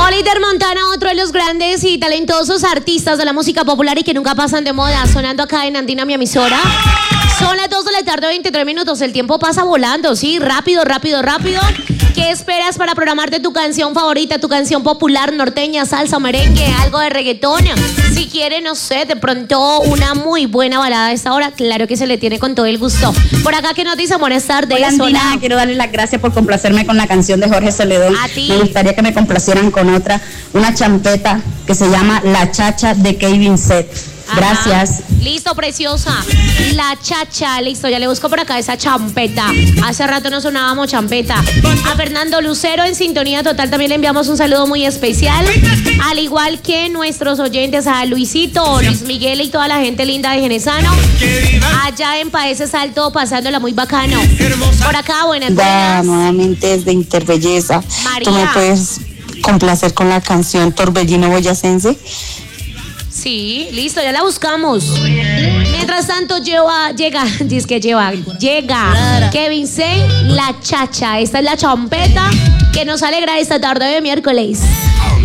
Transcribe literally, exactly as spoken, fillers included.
Oliver Montana, otro de los grandes y talentosos artistas de la música popular y que nunca pasan de moda, sonando acá en Andina, mi emisora. Son las dos de la tarde, veintitrés minutos. El tiempo pasa volando, ¿sí? Rápido, rápido, rápido. ¿Qué esperas para programarte tu canción favorita, tu canción popular, norteña, salsa, merengue, algo de reggaetón? Si quieres, no sé, de pronto una muy buena balada a esta hora, claro que se le tiene con todo el gusto. Por acá, ¿qué nos dice? Buenas tardes. Hola, Andina, hola. Quiero darle las gracias por complacerme con la canción de Jorge Celedón. A ti. Me gustaría que me complacieran con otra, una champeta que se llama La Chacha de Kevin Set. Gracias. Ajá. Listo, preciosa. La chacha, listo, ya le busco por acá esa champeta. Hace rato no sonábamos champeta. A Fernando Lucero en sintonía total también le enviamos un saludo muy especial. Al igual que nuestros oyentes, a Luisito, Luis Miguel y toda la gente linda de Genesano. Allá en Países Alto, pasándola muy bacano. Por acá, buenas tardes. Nuevamente desde Interbelleza. María. ¿Tú me puedes complacer con la canción Torbellino Boyacense? Sí, listo, ya la buscamos. Mientras tanto lleva, llega, dice que lleva, llega Kevin Say, La Chacha. Esta es la champeta que nos alegra esta tarde de miércoles.